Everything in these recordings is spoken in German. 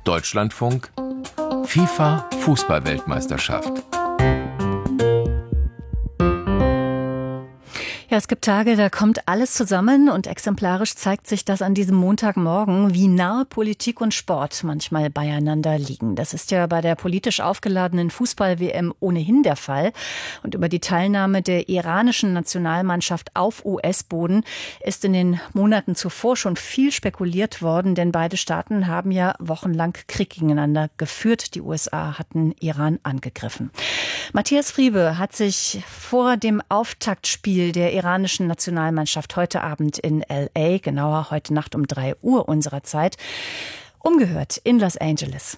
Deutschlandfunk FIFA Fußball-Weltmeisterschaft. Ja, es gibt Tage, da kommt alles zusammen und exemplarisch zeigt sich das an diesem Montagmorgen, wie nahe Politik und Sport manchmal beieinander liegen. Das ist ja bei der politisch aufgeladenen Fußball-WM ohnehin der Fall. Und über die Teilnahme der iranischen Nationalmannschaft auf US-Boden ist in den Monaten zuvor schon viel spekuliert worden, denn beide Staaten haben ja wochenlang Krieg gegeneinander geführt. Die USA hatten Iran angegriffen. Matthias Friebe hat sich vor dem Auftaktspiel der iranischen Nationalmannschaft heute Abend in L.A., genauer heute Nacht um 3 Uhr unserer Zeit, umgehört in Los Angeles.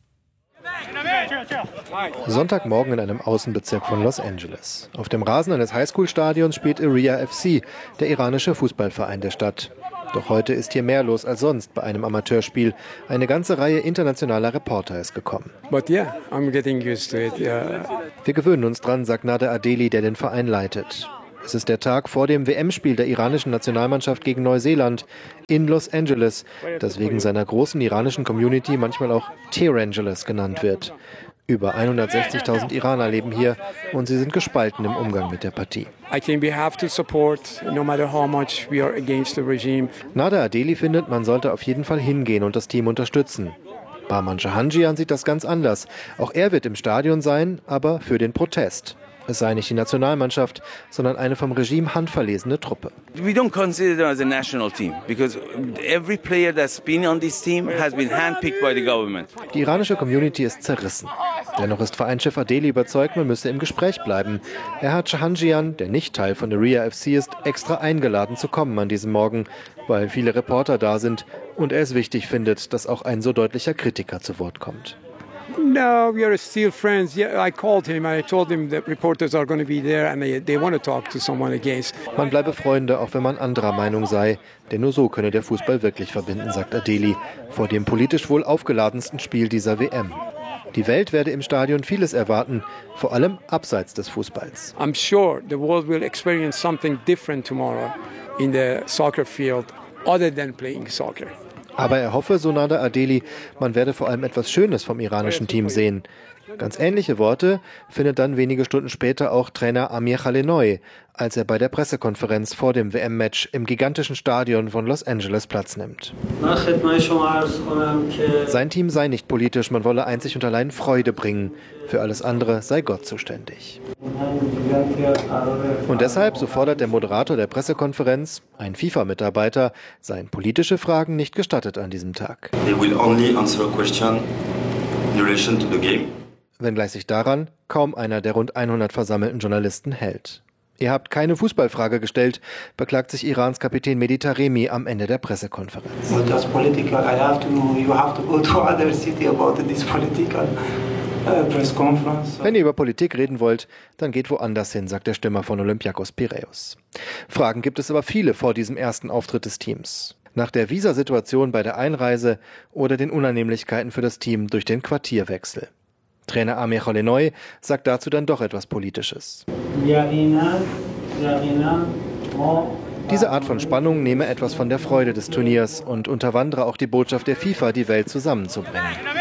Sonntagmorgen in einem Außenbezirk von Los Angeles. Auf dem Rasen eines Highschool-Stadions spielt Iria FC, der iranische Fußballverein der Stadt. Doch heute ist hier mehr los als sonst bei einem Amateurspiel. Eine ganze Reihe internationaler Reporter ist gekommen. Wir gewöhnen uns dran, sagt Nader Adeli, der den Verein leitet. Es ist der Tag vor dem WM-Spiel der iranischen Nationalmannschaft gegen Neuseeland in Los Angeles, das wegen seiner großen iranischen Community manchmal auch Tehrangeles genannt wird. Über 160.000 Iraner leben hier und sie sind gespalten im Umgang mit der Partie. Nader Adeli findet, man sollte auf jeden Fall hingehen und das Team unterstützen. Barman Jahangian sieht das ganz anders. Auch er wird im Stadion sein, aber für den Protest. Es sei nicht die Nationalmannschaft, sondern eine vom Regime handverlesene Truppe. We don't consider them as a national team because every player that's been on this team has been handpicked by the government. Die iranische Community ist zerrissen. Dennoch ist Vereinschef Adeli überzeugt, man müsse im Gespräch bleiben. Er hat Jahangian, der nicht Teil von Iria FC ist, extra eingeladen zu kommen an diesem Morgen, weil viele Reporter da sind und er es wichtig findet, dass auch ein so deutlicher Kritiker zu Wort kommt. No, we are still friends. Yeah, I called him. I told him that reporters are going to be there and they want to talk to someone against. Man bleibe Freunde, auch wenn man anderer Meinung sei. Denn nur so könne der Fußball wirklich verbinden, sagt Adeli, vor dem politisch wohl aufgeladensten Spiel dieser WM. Die Welt werde im Stadion vieles erwarten, vor allem abseits des Fußballs. I'm sure the world will experience something different tomorrow in the soccer field, other than playing soccer. Aber er hoffe, so Nader Adeli, man werde vor allem etwas Schönes vom iranischen Team sehen. Ganz ähnliche Worte findet dann wenige Stunden später auch Trainer Amir Khalenoy, als er bei der Pressekonferenz vor dem WM-Match im gigantischen Stadion von Los Angeles Platz nimmt. Sein Team sei nicht politisch, man wolle einzig und allein Freude bringen. Für alles andere sei Gott zuständig. Und deshalb, so fordert der Moderator der Pressekonferenz, ein FIFA-Mitarbeiter, seien politische Fragen nicht gestattet an diesem Tag. They will only answer a question in relation to the game. Wenngleich sich daran kaum einer der rund 100 versammelten Journalisten hält. Ihr habt keine Fußballfrage gestellt, beklagt sich Irans Kapitän Mehdi Taremi am Ende der Pressekonferenz. Wenn ihr über Politik reden wollt, dann geht woanders hin, sagt der Stürmer von Olympiakos Piräus. Fragen gibt es aber viele vor diesem ersten Auftritt des Teams. Nach der Visasituation bei der Einreise oder den Unannehmlichkeiten für das Team durch den Quartierwechsel. Trainer Amir Khalenoy sagt dazu dann doch etwas Politisches. Diese Art von Spannung nehme etwas von der Freude des Turniers und unterwandere auch die Botschaft der FIFA, die Welt zusammenzubringen.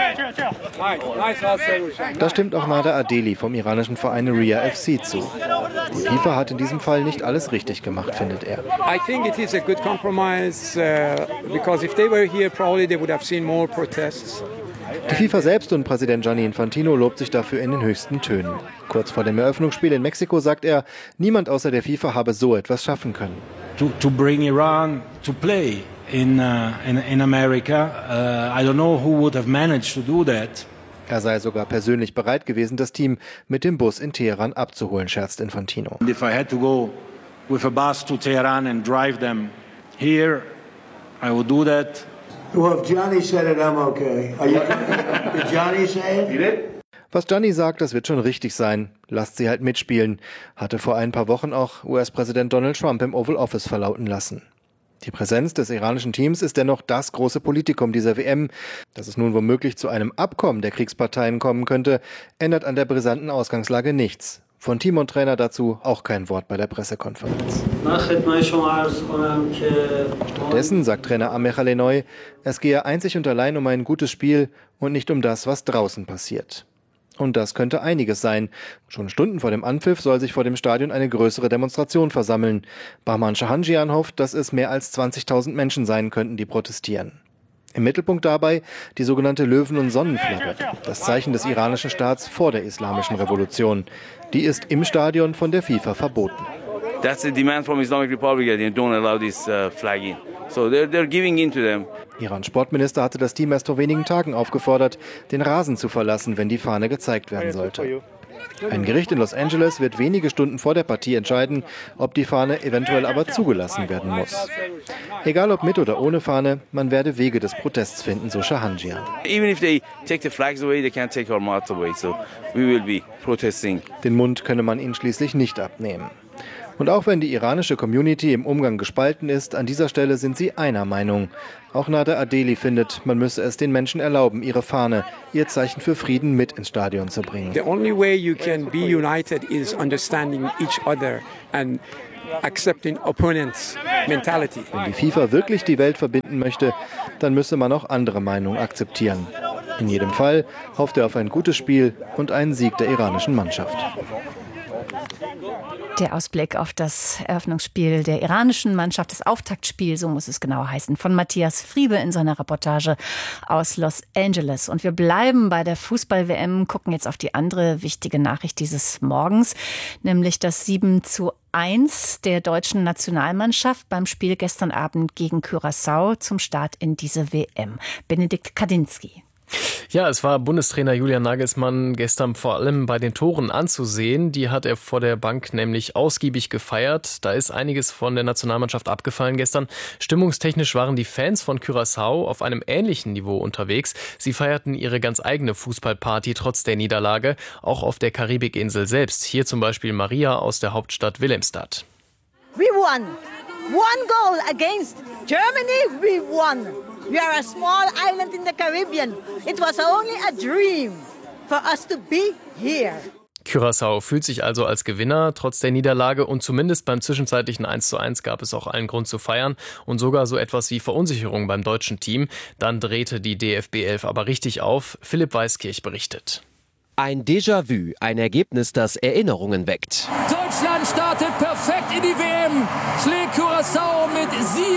Da stimmt auch Nader Adeli vom iranischen Verein Iria FC zu. Die FIFA hat in diesem Fall nicht alles richtig gemacht, findet er. I think it is a good compromise because if they were here probably they would have seen more protests. Die FIFA selbst und Präsident Gianni Infantino lobt sich dafür in den höchsten Tönen. Kurz vor dem Eröffnungsspiel in Mexiko sagt er, niemand außer der FIFA habe so etwas schaffen können. To bring Iran to play in America, I don't know who would have managed to do that. Er sei sogar persönlich bereit gewesen, das Team mit dem Bus in Teheran abzuholen, scherzt Infantino. If I had to go with a bus to Tehran and drive them here, I would do that. Well, if Johnny said it, I'm okay. Did Johnny say it? You did? Was Gianni sagt, das wird schon richtig sein. Lasst sie halt mitspielen, hatte vor ein paar Wochen auch US-Präsident Donald Trump im Oval Office verlauten lassen. Die Präsenz des iranischen Teams ist dennoch das große Politikum dieser WM. Dass es nun womöglich zu einem Abkommen der Kriegsparteien kommen könnte, ändert an der brisanten Ausgangslage nichts. Von Team und Trainer dazu auch kein Wort bei der Pressekonferenz. Stattdessen sagt Trainer Amir Khalenoy, es gehe einzig und allein um ein gutes Spiel und nicht um das, was draußen passiert. Und das könnte einiges sein. Schon Stunden vor dem Anpfiff soll sich vor dem Stadion eine größere Demonstration versammeln. Bahman Shahanjian hofft, dass es mehr als 20.000 Menschen sein könnten, die protestieren. Im Mittelpunkt dabei die sogenannte Löwen- und Sonnenflagge, das Zeichen des iranischen Staats vor der Islamischen Revolution. Die ist im Stadion von der FIFA verboten. That's the demand from Islamic Republic. They don't allow this flag in. So they're giving in to them. Irans Sportminister hatte das Team erst vor wenigen Tagen aufgefordert, den Rasen zu verlassen, wenn die Fahne gezeigt werden sollte. Ein Gericht in Los Angeles wird wenige Stunden vor der Partie entscheiden, ob die Fahne eventuell aber zugelassen werden muss. Egal ob mit oder ohne Fahne, man werde Wege des Protests finden, so Shahanjian. Even if they take the flags away, they can't take our mouths away. So we will be protesting. Den Mund könne man ihnen schließlich nicht abnehmen. Und auch wenn die iranische Community im Umgang gespalten ist, an dieser Stelle sind sie einer Meinung. Auch Nader Adeli findet, man müsse es den Menschen erlauben, ihre Fahne, ihr Zeichen für Frieden mit ins Stadion zu bringen. The only way you can be united is understanding each other and accepting opponents' mentality. Wenn die FIFA wirklich die Welt verbinden möchte, dann müsse man auch andere Meinungen akzeptieren. In jedem Fall hofft er auf ein gutes Spiel und einen Sieg der iranischen Mannschaft. Der Ausblick auf das Eröffnungsspiel der iranischen Mannschaft, das Auftaktspiel, so muss es genau heißen, von Matthias Friebe in seiner Reportage aus Los Angeles. Und wir bleiben bei der Fußball-WM, gucken jetzt auf die andere wichtige Nachricht dieses Morgens, nämlich das 7:1 der deutschen Nationalmannschaft beim Spiel gestern Abend gegen Curaçao zum Start in diese WM. Benedikt Kadinski. Ja, es war Bundestrainer Julian Nagelsmann gestern vor allem bei den Toren anzusehen. Die hat er vor der Bank nämlich ausgiebig gefeiert. Da ist einiges von der Nationalmannschaft abgefallen gestern. Stimmungstechnisch waren die Fans von Curaçao auf einem ähnlichen Niveau unterwegs. Sie feierten ihre ganz eigene Fußballparty trotz der Niederlage, auch auf der Karibikinsel selbst. Hier zum Beispiel Maria aus der Hauptstadt Willemstad. We won. One goal against Germany, we won. We are a small island in the Caribbean. It was only a dream for us to be here. Curaçao fühlt sich also als Gewinner trotz der Niederlage und zumindest beim zwischenzeitlichen 1:1 gab es auch allen Grund zu feiern und sogar so etwas wie Verunsicherung beim deutschen Team. Dann drehte die DFB 11 aber richtig auf. Philipp Weiskirch berichtet. Ein Déjà-vu, ein Ergebnis, das Erinnerungen weckt. Deutschland startet perfekt in die WM, schlägt Curaçao mit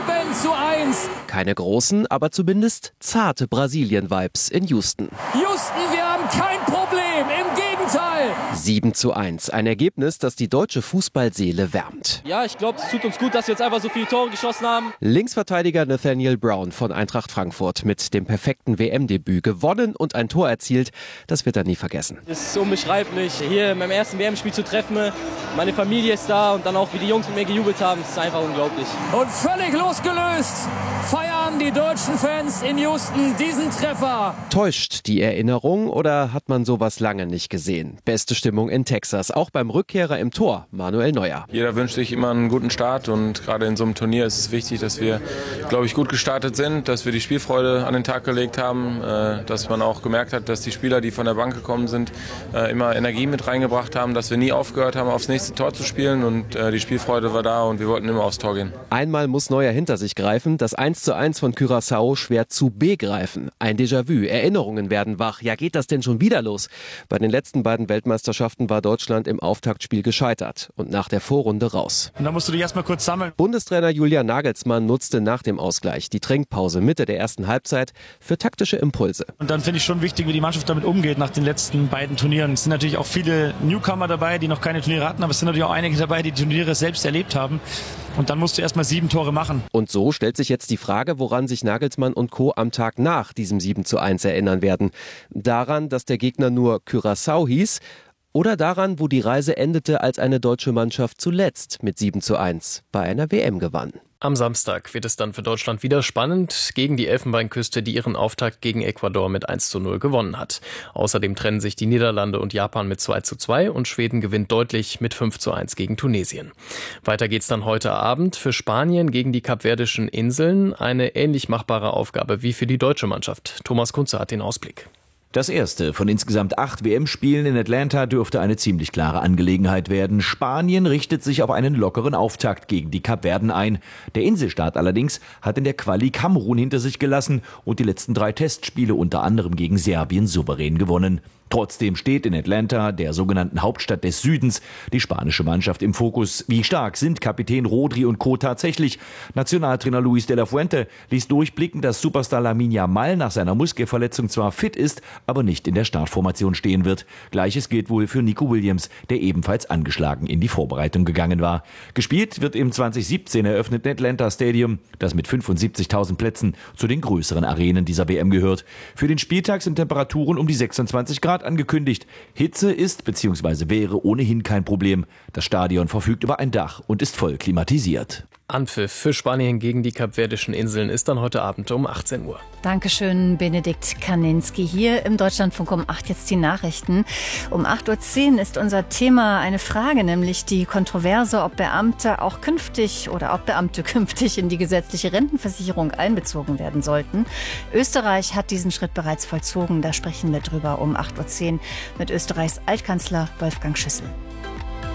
7:1. Keine großen, aber zumindest zarte Brasilien-Vibes in Houston. Houston, wir haben kein Problem, im Gegenteil. 7:1, ein Ergebnis, das die deutsche Fußballseele wärmt. Ja, ich glaube, es tut uns gut, dass wir jetzt einfach so viele Tore geschossen haben. Linksverteidiger Nathaniel Brown von Eintracht Frankfurt mit dem perfekten WM-Debüt gewonnen und ein Tor erzielt, das wird er nie vergessen. Es ist unbeschreiblich, hier in meinem ersten WM-Spiel zu treffen. Meine Familie ist da und dann auch, wie die Jungs mit mir gejubelt haben, das ist einfach unglaublich. Und völlig losgelöst feiern die deutschen Fans in Houston diesen Treffer. Täuscht die Erinnerung oder hat man sowas lange nicht gesehen? Beste Stimmung in Texas, auch beim Rückkehrer im Tor, Manuel Neuer. Jeder wünscht sich immer einen guten Start und gerade in so einem Turnier ist es wichtig, dass wir, glaube ich, gut gestartet sind, dass wir die Spielfreude an den Tag gelegt haben, dass man auch gemerkt hat, dass die Spieler, die von der Bank gekommen sind, immer Energie mit reingebracht haben, dass wir nie aufgehört haben, aufs nächste Tor zu spielen und die Spielfreude war da und wir wollten immer aufs Tor gehen. Einmal muss Neuer hinter sich greifen, das 1:1 von Curaçao schwer zu begreifen. Ein Déjà-vu, Erinnerungen werden wach. Ja, geht das denn schon wieder los? Bei den letzten beiden Weltmeisterschaften war Deutschland im Auftaktspiel gescheitert und nach der Vorrunde raus. Und da musst du dich erstmal kurz sammeln. Bundestrainer Julian Nagelsmann nutzte nach dem Ausgleich die Trinkpause Mitte der ersten Halbzeit für taktische Impulse. Und dann finde ich schon wichtig, wie die Mannschaft damit umgeht nach den letzten beiden Turnieren. Es sind natürlich auch viele Newcomer dabei, die noch keine Turniere hatten, aber es sind natürlich auch einige dabei, die Turniere selbst erlebt haben. Und dann musst du erstmal 7 Tore machen. Und so stellt sich jetzt die Frage, woran sich Nagelsmann und Co. am Tag nach diesem 7:1 erinnern werden. Daran, dass der Gegner nur Curaçao hieß, oder daran, wo die Reise endete, als eine deutsche Mannschaft zuletzt mit 7:1 bei einer WM gewann. Am Samstag wird es dann für Deutschland wieder spannend gegen die Elfenbeinküste, die ihren Auftakt gegen Ecuador mit 1:0 gewonnen hat. Außerdem trennen sich die Niederlande und Japan mit 2:2 und Schweden gewinnt deutlich mit 5:1 gegen Tunesien. Weiter geht's dann heute Abend für Spanien gegen die Kapverdischen Inseln. Eine ähnlich machbare Aufgabe wie für die deutsche Mannschaft. Thomas Kunze hat den Ausblick. Das erste von insgesamt 8 WM-Spielen in Atlanta dürfte eine ziemlich klare Angelegenheit werden. Spanien richtet sich auf einen lockeren Auftakt gegen die Kapverden ein. Der Inselstaat allerdings hat in der Quali Kamerun hinter sich gelassen und die letzten 3 Testspiele unter anderem gegen Serbien souverän gewonnen. Trotzdem steht in Atlanta, der sogenannten Hauptstadt des Südens, die spanische Mannschaft im Fokus. Wie stark sind Kapitän Rodri und Co. tatsächlich? Nationaltrainer Luis de la Fuente ließ durchblicken, dass Superstar Lamine Yamal nach seiner Muskelverletzung zwar fit ist, aber nicht in der Startformation stehen wird. Gleiches gilt wohl für Nico Williams, der ebenfalls angeschlagen in die Vorbereitung gegangen war. Gespielt wird im 2017 eröffneten Atlanta Stadium, das mit 75.000 Plätzen zu den größeren Arenen dieser WM gehört. Für den Spieltag sind Temperaturen um die 26 Grad angekündigt. Hitze ist bzw. wäre ohnehin kein Problem. Das Stadion verfügt über ein Dach und ist voll klimatisiert. Anpfiff für Spanien gegen die Kapverdischen Inseln ist dann heute Abend um 18 Uhr. Dankeschön, Benedikt Kaninski. Hier im Deutschlandfunk um 8 jetzt die Nachrichten. Um 8.10 Uhr ist unser Thema eine Frage, nämlich die Kontroverse, ob Beamte künftig in die gesetzliche Rentenversicherung einbezogen werden sollten. Österreich hat diesen Schritt bereits vollzogen. Da sprechen wir drüber um 8.10 Uhr mit Österreichs Altkanzler Wolfgang Schüssel.